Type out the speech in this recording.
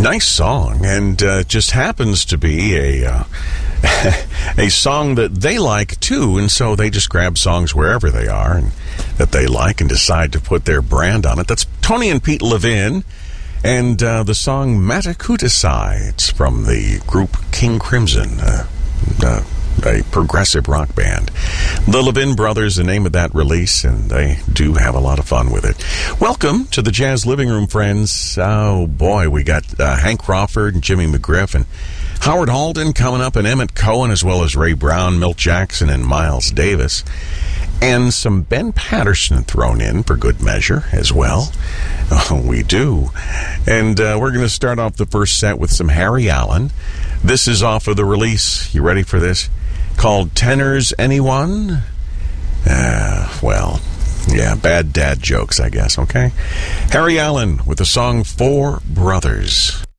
Nice song, and just happens to be a song that they like too, and so they just grab songs wherever they are and that they like and decide to put their brand on it. That's Tony and Pete Levin, and the song Matakutasai. It's from the group King Crimson, a progressive rock band. The Levin Brothers, the name of that release, and they do have a lot of fun with it. Welcome to the Jazz Living Room, friends. Oh boy, we got Hank Crawford and Jimmy McGriff and Howard Halden coming up, and Emmett Cohen, as well as Ray Brown, Milt Jackson, and Miles Davis. And some Ben Patterson thrown in for good measure as well. Oh, we do. And we're going to start off the first set with some Harry Allen. This is off of the release, you ready for this? Called Tenors Anyone? Bad dad jokes, I guess, okay? Harry Allen with the song Four Brothers.